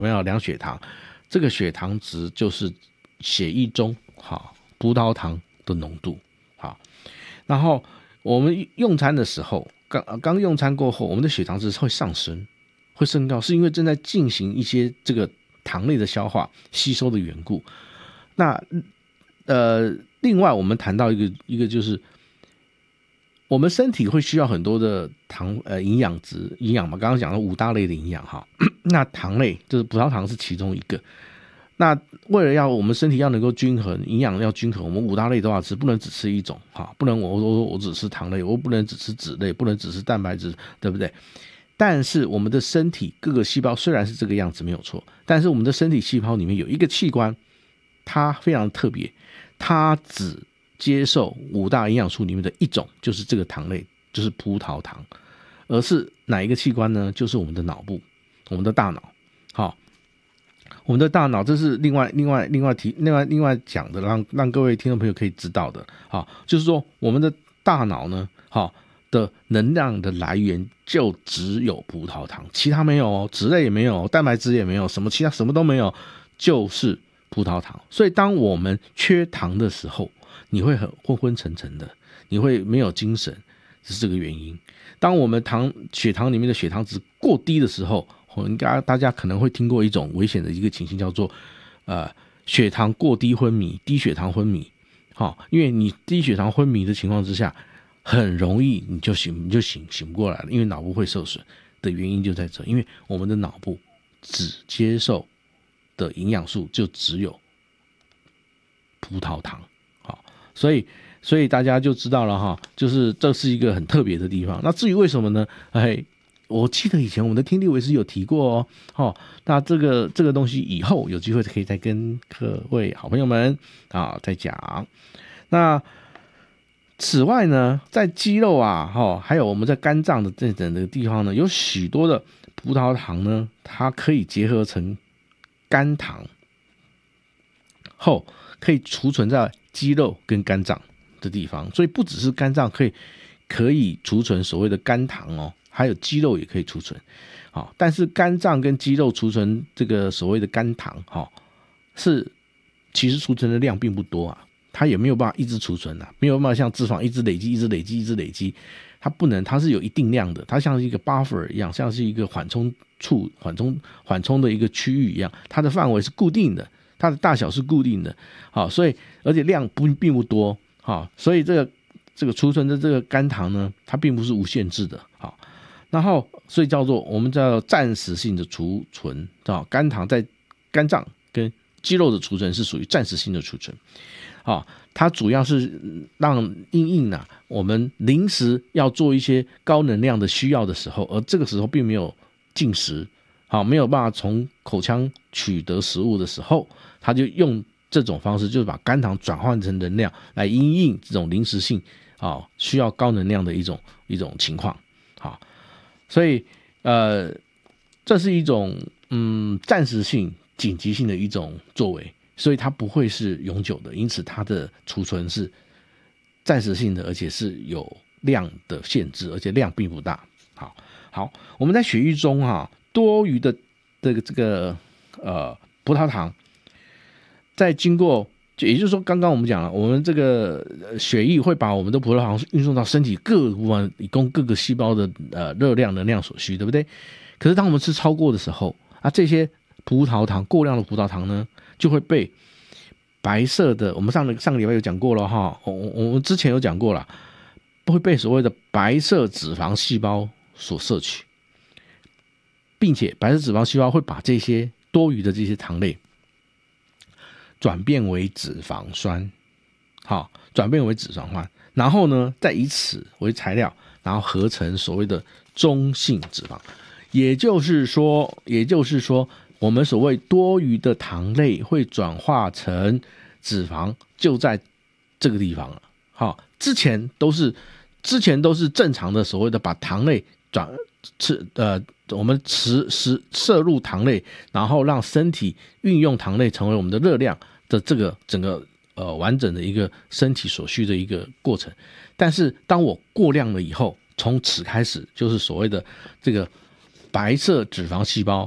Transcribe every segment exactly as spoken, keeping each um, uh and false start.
没有量血糖，这个血糖值就是血液中好葡萄糖的浓度。好，然后我们用餐的时候，刚刚用餐过后，我们的血糖值会上升，会升高，是因为正在进行一些这个糖类的消化吸收的缘故。那呃，另外我们谈到一个一个就是，我们身体会需要很多的糖呃营养值营养嘛，刚刚讲到五大类的营养哈，那糖类就是葡萄糖是其中一个。那为了要我们身体要能够均衡，营养要均衡，我们五大类都要吃，不能只吃一种哈，不能我我我只吃糖类，我不能只吃脂类，不能只吃蛋白质，对不对？但是我们的身体各个细胞虽然是这个样子没有错，但是我们的身体细胞里面有一个器官，它非常特别，它只接受五大营养素里面的一种，就是这个糖类，就是葡萄糖。而是哪一个器官呢？就是我们的脑部，我们的大脑。好，我们的大脑，这是另外另外另外提另外另外讲的，让让各位听众朋友可以知道的。好，就是说我们的大脑呢，好的能量的来源就只有葡萄糖，其他没有哦，脂类也没有，蛋白质也没有，什么其他什么都没有，就是葡萄糖。所以当我们缺糖的时候，你会很昏昏沉沉的，你会没有精神，是这个原因。当我们糖血糖里面的血糖值过低的时候，应该大家可能会听过一种危险的一个情形，叫做呃血糖过低昏迷、低血糖昏迷。好，因为你低血糖昏迷的情况之下，很容易你就醒你就醒醒不过来了，因为脑部会受损的原因就在这，因为我们的脑部只接受的营养素就只有葡萄糖。好，所以所以大家就知道了哈，就是这是一个很特别的地方。那至于为什么呢？哎。我记得以前我们的听力维斯有提过哦，哦，那这个这个东西以后有机会可以再跟各位好朋友们啊再讲。那此外呢，在肌肉啊，哦，还有我们在肝脏的这整个地方呢，有许多的葡萄糖呢，它可以结合成肝糖后，可以储存在肌肉跟肝脏的地方，所以不只是肝脏可以可以储存所谓的肝糖哦。还有肌肉也可以储存，好，但是肝脏跟肌肉储存这个所谓的肝糖，好，是其实储存的量并不多啊，它也没有办法一直储存啊，没有办法像脂肪一直累积、一直累积、一直累积，它不能，它是有一定量的，它像是一个 buffer 一样，像是一个缓冲处、缓冲缓冲的一个区域一样，它的范围是固定的，它的大小是固定的，好，所以而且量不并不多，好，所以这个这个储存的这个肝糖呢，它并不是无限制的，好。然后，所以叫做我们叫暂时性的储存，啊，肝糖在肝脏跟肌肉的储存是属于暂时性的储存，啊，它主要是让因应啊，我们临时要做一些高能量的需要的时候，而这个时候并没有进食，好，没有办法从口腔取得食物的时候，它就用这种方式，就是把肝糖转换成能量来因应这种临时性啊需要高能量的一种一种情况，好。所以，呃，这是一种嗯暂时性、紧急性的一种作为，所以它不会是永久的，因此它的储存是暂时性的，而且是有量的限制，而且量并不大。好，好，我们在血液中哈、啊，多余的这个这个呃葡萄糖，在经过。也就是说，刚刚我们讲了，我们这个血液会把我们的葡萄糖运送到身体各部分，以供各个细胞的呃热量能量所需，对不对？可是当我们吃超过的时候啊，这些葡萄糖过量的葡萄糖呢，就会被白色的，我们上个上个礼拜有讲过了哈，我我们之前有讲过了，会被所谓的白色脂肪细胞所摄取，并且白色脂肪细胞会把这些多余的这些糖类。转变为脂肪酸，好，转变为脂肪酸，然后呢，再以此为材料，然后合成所谓的中性脂肪。也就是说，也就是说，我们所谓多余的糖类会转化成脂肪，就在这个地方了。好，之前都是之前都是正常的所谓的把糖类转吃呃。我们吃食摄入糖类，然后让身体运用糖类成为我们的热量的这个整个呃完整的一个身体所需的一个过程。但是当我过量了以后，从此开始就是所谓的这个白色脂肪细胞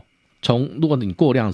从如果你过量